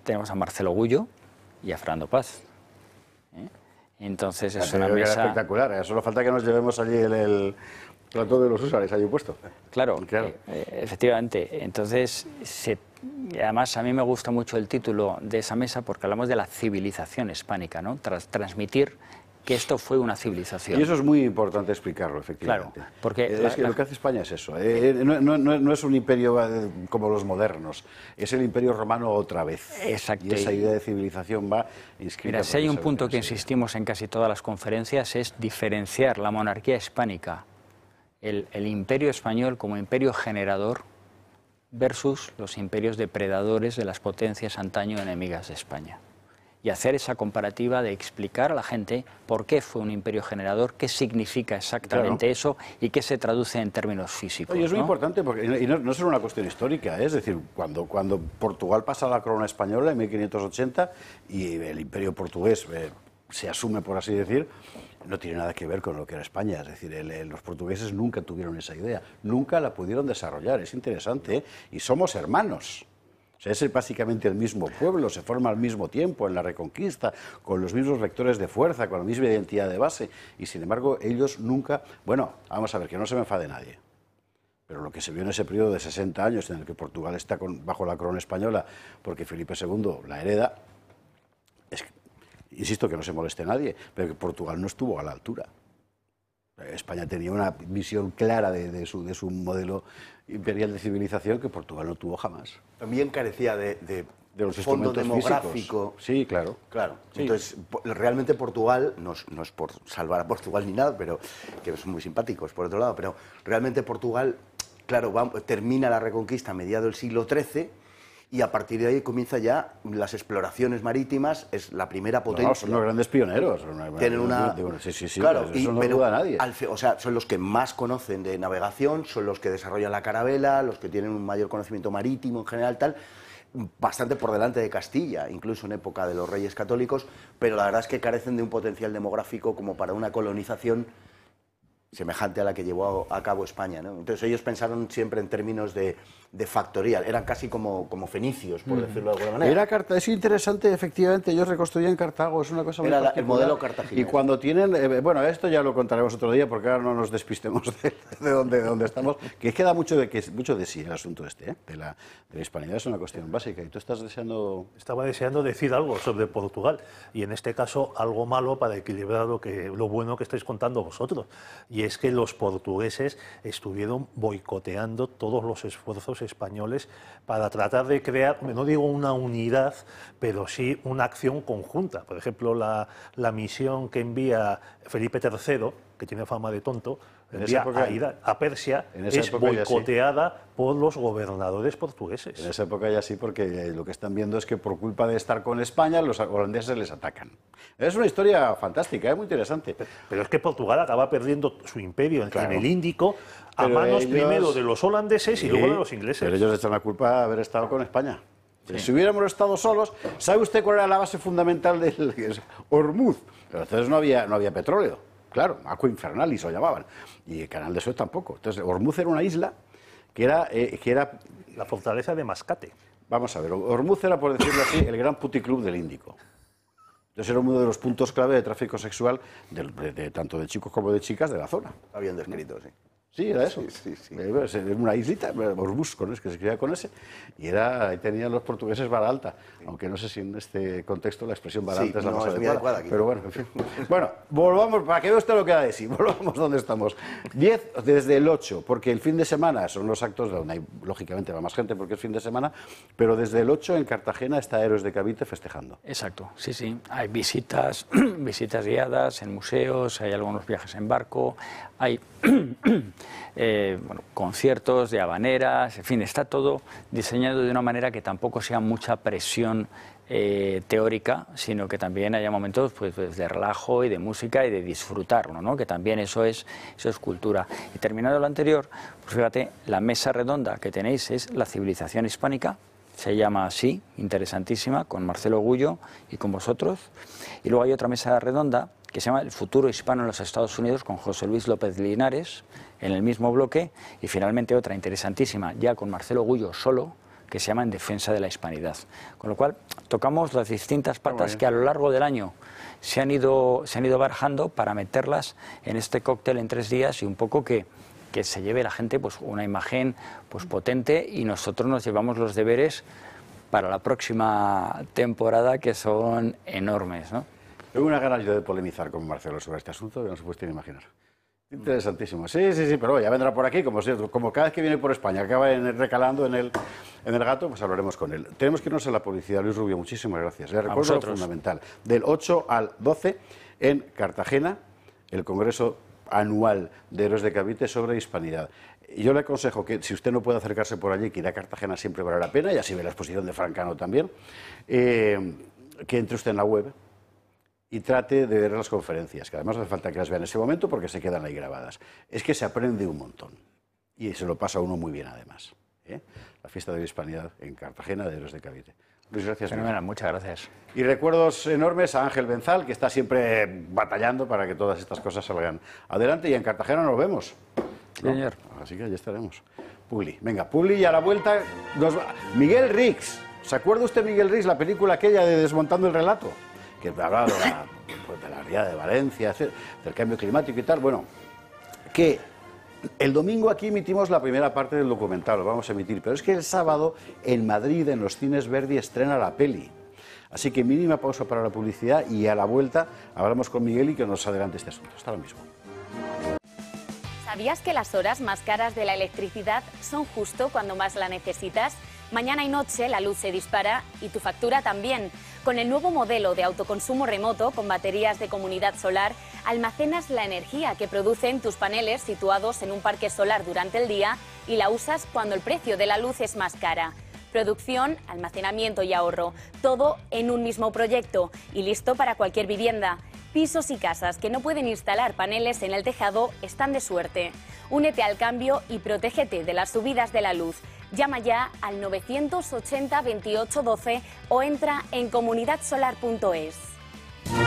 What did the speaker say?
tenemos a Marcelo Gullo y a Fernando Paz. Entonces es una Era mesa espectacular, solo falta que nos llevemos allí el plato de los húsares allí puesto. Claro, efectivamente. Entonces, y además a mí me gusta mucho el título de esa mesa porque hablamos de la civilización hispánica, ¿no? Transmitir que esto fue una civilización. Y eso es muy importante explicarlo, efectivamente. Claro, porque lo que hace España es eso. No es un imperio como los modernos, es el imperio romano otra vez. Exacto. Y esa idea de civilización va inscrita. Mira, si hay un punto que insistimos en casi todas las conferencias es diferenciar la monarquía hispánica, el imperio español como imperio generador versus los imperios depredadores de las potencias antaño enemigas de España. Y hacer esa comparativa de explicar a la gente por qué fue un imperio generador, qué significa exactamente eso y qué se traduce en términos físicos. Y es muy importante, porque y no es solo una cuestión histórica, es decir, cuando Portugal pasa a la corona española en 1580 y el imperio portugués se asume, por así decir, no tiene nada que ver con lo que era España. Es decir, los portugueses nunca tuvieron esa idea, nunca la pudieron desarrollar. Es interesante, ¿eh? Y somos hermanos. O sea, es básicamente el mismo pueblo, se forma al mismo tiempo en la Reconquista, con los mismos vectores de fuerza, con la misma identidad de base, y sin embargo ellos nunca... Bueno, vamos a ver, que no se me enfade nadie, pero lo que se vio en ese periodo de 60 años en el que Portugal está bajo la corona española, porque Felipe II la hereda, insisto, que no se moleste nadie, pero que Portugal no estuvo a la altura. España tenía una visión clara de su modelo imperial de civilización que Portugal no tuvo jamás. También carecía de los fondo demográfico. Físicos. Sí, claro. Sí. Entonces, realmente Portugal, no es por salvar a Portugal ni nada, pero que son muy simpáticos por otro lado, pero realmente Portugal, claro, termina la Reconquista a mediados del siglo XIII, y a partir de ahí comienza ya las exploraciones marítimas, es la primera potencia. No, son los grandes pioneros. Tienen una... Sí, claro, eso no duda nadie. O sea, son los que más conocen de navegación, son los que desarrollan la carabela, los que tienen un mayor conocimiento marítimo en general, tal, bastante por delante de Castilla, incluso en época de los Reyes Católicos, pero la verdad es que carecen de un potencial demográfico como para una colonización semejante a la que llevó a cabo España, ¿no? Entonces ellos pensaron siempre en términos de factorial, eran casi como fenicios, por decirlo de alguna manera. Es interesante, efectivamente, ellos reconstruían Cartago, es una cosa muy particular. El modelo cartaginés. Y cuando tienen, bueno, esto ya lo contaremos otro día, porque ahora no nos despistemos de dónde estamos, que queda mucho de sí el asunto este, de la hispanidad, es una cuestión básica, y tú estás deseando... Estaba deseando decir algo sobre Portugal, y en este caso algo malo para equilibrar lo bueno que estáis contando vosotros, y es que los portugueses estuvieron boicoteando todos los esfuerzos españoles para tratar de crear, no digo una unidad, pero sí una acción conjunta. Por ejemplo, la misión que envía Felipe III, que tiene fama de tonto, a Persia, es boicoteada por los gobernadores portugueses. En esa época ya sí, porque lo que están viendo es que por culpa de estar con España, los holandeses les atacan. Es una historia fantástica, muy interesante. Pero es que Portugal acaba perdiendo su imperio en el Índico a manos primero de los holandeses y luego de los ingleses. Pero ellos echan la culpa de haber estado con España. Sí. Si hubiéramos estado solos, ¿sabe usted cuál era la base fundamental del Hormuz? Pero entonces no había petróleo. Claro, Aqua Infernalis lo llamaban. Y el Canal de Suez tampoco. Entonces, Hormuz era una isla que era... La fortaleza de Mascate. Vamos a ver, Hormuz era, por decirlo así, el gran puticlub del Índico. Entonces era uno de los puntos clave de tráfico sexual, tanto de chicos como de chicas de la zona. Está bien descrito, sí. Sí, era eso. Sí. Una islita, Hormuz, que se escribía con ese, y ahí tenían los portugueses vara alta, aunque no sé si en este contexto la expresión vara alta es la más adecuada. Pero bueno, en fin. Bueno, volvamos, para que vea usted lo que da de sí, volvamos donde estamos. 10 desde el 8, porque el fin de semana son los actos donde hay, lógicamente va más gente porque es fin de semana, pero desde el 8 en Cartagena está Héroes de Cavite festejando. Exacto, sí. Hay visitas guiadas en museos, hay algunos viajes en barco, hay... conciertos de habaneras, en fin, está todo diseñado de una manera que tampoco sea mucha presión teórica, sino que también haya momentos pues, de relajo y de música y de disfrutarlo, ¿no? Que también eso es cultura. Y terminado lo anterior, pues fíjate, la mesa redonda que tenéis es la civilización hispánica, se llama así, interesantísima, con Marcelo Gullo y con vosotros, y luego hay otra mesa redonda que se llama El futuro hispano en los Estados Unidos, con José Luis López Linares, en el mismo bloque, y finalmente otra interesantísima, ya con Marcelo Gullo solo, que se llama En defensa de la hispanidad. Con lo cual, tocamos las distintas patas que a lo largo del año se han ido barajando para meterlas en este cóctel en 3 días y un poco que se lleve la gente pues una imagen pues potente, y nosotros nos llevamos los deberes para la próxima temporada, que son enormes, ¿no? Tengo una ganas yo de polemizar con Marcelo sobre este asunto que no se puede imaginar. Interesantísimo. Sí, pero ya vendrá por aquí, como cada vez que viene por España acaba recalando en el gato, pues hablaremos con él. Tenemos que irnos a la publicidad. Luis Rubio, muchísimas gracias. Les recuerdo lo fundamental. Del 8 al 12 en Cartagena, el Congreso Anual de Héroes de Cavite sobre Hispanidad. Yo le aconsejo que, si usted no puede acercarse por allí, que ir a Cartagena siempre vale la pena, y así ve la exposición de Francano también, que entre usted en la web y trate de ver las conferencias, que además hace falta que las vea en ese momento porque se quedan ahí grabadas. Es que se aprende un montón y se lo pasa uno muy bien además. La fiesta de la Hispanidad en Cartagena de Héroes de Cavite. Luis, gracias. Fenomenal, muchas gracias. Y recuerdos enormes a Ángel Benzal, que está siempre batallando para que todas estas cosas salgan adelante, y en Cartagena nos vemos. Sí, señor. Así que allí estaremos. Publi. Venga, Publi, y a la vuelta Miguel Rix. ¿Se acuerda usted, Miguel Rix, la película aquella de Desmontando el relato? Que hablaba de la realidad de Valencia, del cambio climático y tal. Bueno, que el domingo aquí emitimos la primera parte del documental, lo vamos a emitir, pero es que el sábado en Madrid, en los cines Verdi, estrena la peli. Así que mínima pausa para la publicidad, y a la vuelta hablamos con Miguel y que nos adelante este asunto. Hasta ahora mismo. ¿Sabías que las horas más caras de la electricidad son justo cuando más la necesitas? Mañana y noche la luz se dispara y tu factura también. Con el nuevo modelo de autoconsumo remoto con baterías de comunidad solar, almacenas la energía que producen tus paneles situados en un parque solar durante el día y la usas cuando el precio de la luz es más cara. Producción, almacenamiento y ahorro, todo en un mismo proyecto y listo para cualquier vivienda. Pisos y casas que no pueden instalar paneles en el tejado están de suerte. Únete al cambio y protégete de las subidas de la luz. Llama ya al 980 28 12 o entra en comunidadsolar.es.